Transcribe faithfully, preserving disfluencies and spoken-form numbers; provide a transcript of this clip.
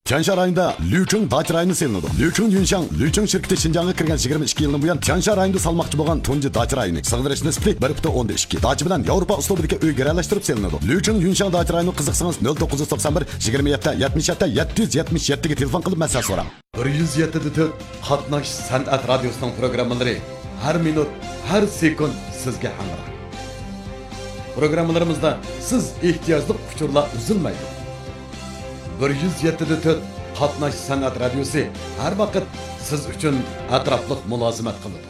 Tianshan rayonida Liucheng dacha rayoni selinadi. Liucheng Yunshang, Liucheng shirkati Xinjiangga kirgan yigirma ikki yildan buyon Tianshan rayonida salmoqchi bo'lgan tunji dacha rayoni. Sig'dirish nisbati bir butun o'nda ikki. Dacha bilan Yevropa uslubidagi uy garalashtirib selinadi. Liucheng Yunshang dacha rayoni qiziqsangiz nol to'qqiz yuz to'qson bir yigirma yetti yetmish yetti yetti yuz yetmish yetti ga telefon qilib masala so'rang. bir yuz yetti nuqta to'rt Qatnash san'at radiosining programmalari har minut, har sekund sizga hamroh. Programmalarimizda siz ehtiyojli uchurlar uzilmaydi. bir yuz yetti nuqta to'rt Qatnash san'at radiosi har vaqt siz uchun atrofliq mulozimat qiladi.